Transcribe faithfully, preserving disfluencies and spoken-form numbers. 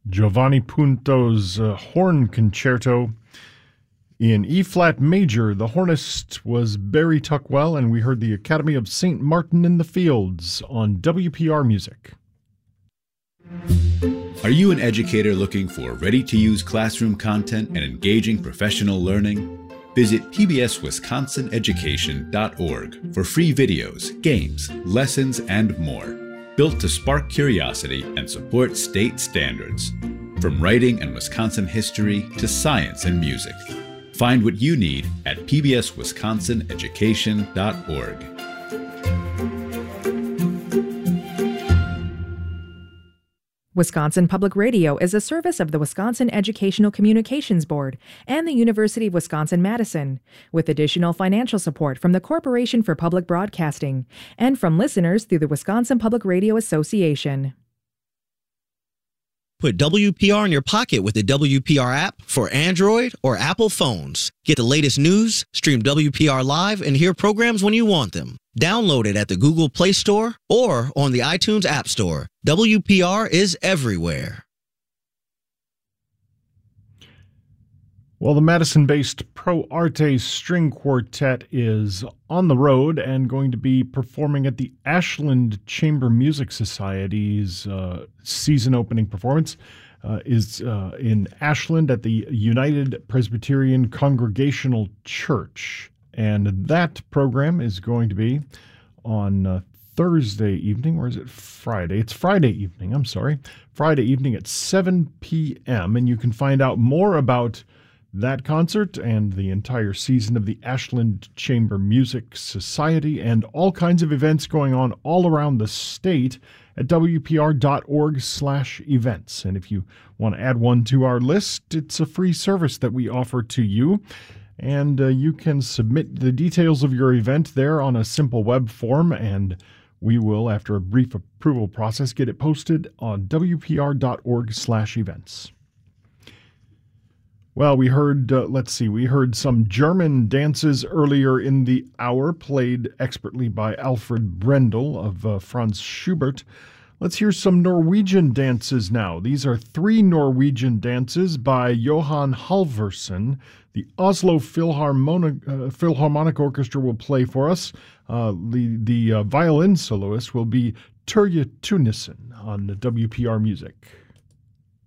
Giovanni Punto's uh, Horn Concerto. In E-flat major, the hornist was Barry Tuckwell, and we heard the Academy of Saint Martin in the Fields on W P R Music. Are you an educator looking for ready-to-use classroom content and engaging professional learning? Visit P B S Wisconsin Education dot org for free videos, games, lessons, and more, built to spark curiosity and support state standards. From writing and Wisconsin history to science and music. Find what you need at P B S Wisconsin Education dot org. Wisconsin Public Radio is a service of the Wisconsin Educational Communications Board and the University of Wisconsin-Madison, with additional financial support from the Corporation for Public Broadcasting and from listeners through the Wisconsin Public Radio Association. Put W P R in your pocket with the W P R app for Android or Apple phones. Get the latest news, stream W P R live, and hear programs when you want them. Download it at the Google Play Store or on the iTunes App Store. W P R is everywhere. Well, the Madison-based Pro Arte String Quartet is on the road and going to be performing at the Ashland Chamber Music Society's uh, season opening performance. Uh, is uh, in Ashland at the United Presbyterian Congregational Church. And that program is going to be on uh, Thursday evening, or is it Friday? It's Friday evening, I'm sorry. Friday evening at seven p.m. And you can find out more about that concert and the entire season of the Ashland Chamber Music Society and all kinds of events going on all around the state at W P R dot org slash events. And if you want to add one to our list, it's a free service that we offer to you. And uh, you can submit the details of your event there on a simple web form, and we will, after a brief approval process, get it posted on W P R dot org slash events. Well, we heard, uh, let's see, we heard some German dances earlier in the hour, played expertly by Alfred Brendel of uh, Franz Schubert. Let's hear some Norwegian dances now. These are three Norwegian dances by Johan Halvorsen. The Oslo Philharmonic, uh, Philharmonic Orchestra will play for us. Uh, the the uh, violin soloist will be Terje Tunissen on W P R Music.